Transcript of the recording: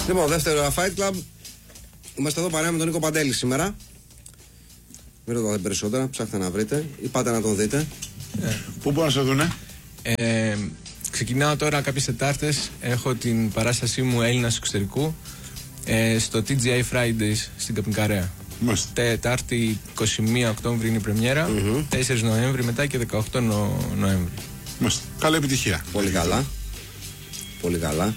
Λοιπόν, δεύτερο Fight Club. Είμαστε εδώ παρέα με τον Νίκο Παντέλη σήμερα. Μην ρωτάτε περισσότερα, ψάχτε να βρείτε ή πάτε να τον δείτε. Πού μπορούν να σε δούνε? Ξεκινάω τώρα κάποιες Τετάρτες. Έχω την παράστασή μου Έλληνας εξωτερικού στο TGI Fridays στην Καπνικαρέα. Τετάρτη 21 Οκτώβρη είναι η πρεμιέρα, 4 Νοέμβρη μετά και 18 Νοέμβρη. Καλή επιτυχία. Πολύ καλά. Πολύ καλά.